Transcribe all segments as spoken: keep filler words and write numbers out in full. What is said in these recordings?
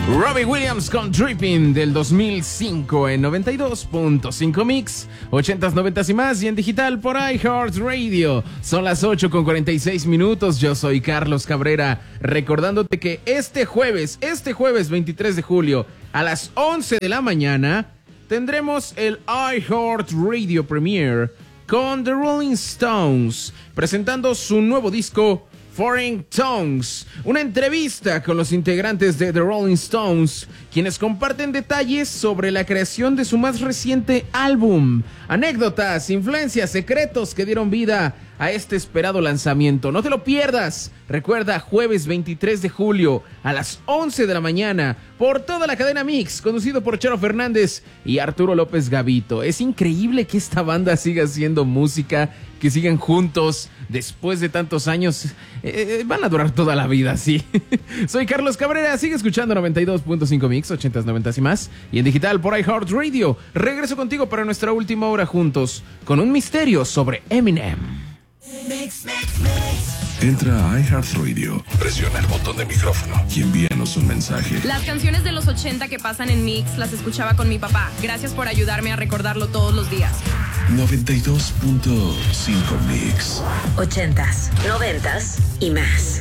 Robbie Williams con Dripping del dos mil cinco en noventa y dos punto cinco Mix, ochentas, noventas y más, y en digital por iHeartRadio. Son las ocho con cuarenta y seis minutos. Yo soy Carlos Cabrera, recordándote que este jueves, este jueves veintitrés de julio, a las once de la mañana, tendremos el iHeartRadio Premiere con The Rolling Stones, presentando su nuevo disco Foreign Tongues, una entrevista con los integrantes de The Rolling Stones, quienes comparten detalles sobre la creación de su más reciente álbum, anécdotas, influencias, secretos que dieron vida a este esperado lanzamiento. No te lo pierdas. Recuerda, jueves veintitrés de julio a las once de la mañana por toda la cadena Mix, conducido por Charo Fernández y Arturo López Gavito. Es increíble que esta banda siga haciendo música, que sigan juntos después de tantos años. Eh, van a durar toda la vida, sí. Soy Carlos Cabrera, sigue escuchando noventa y dos punto cinco Mix, ochentas, noventas y más, y en digital por iHeartRadio. Regreso contigo para nuestra última hora juntos con un misterio sobre Eminem. Mix, mix, mix. Entra a iHeartRadio, presiona el botón de micrófono y envíanos un mensaje. Las canciones de los ochenta que pasan en Mix las escuchaba con mi papá. Gracias por ayudarme a recordarlo todos los días. noventa y dos punto cinco Mix. Ochentas, noventas y más.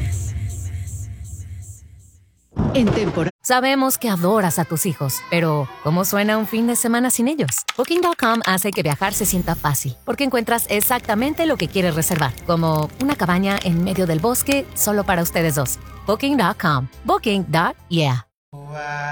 En temporada. Sabemos que adoras a tus hijos, pero ¿cómo suena un fin de semana sin ellos? Booking punto com hace que viajar se sienta fácil, porque encuentras exactamente lo que quieres reservar, como una cabaña en medio del bosque solo para ustedes dos. Booking punto com. Booking. Yeah.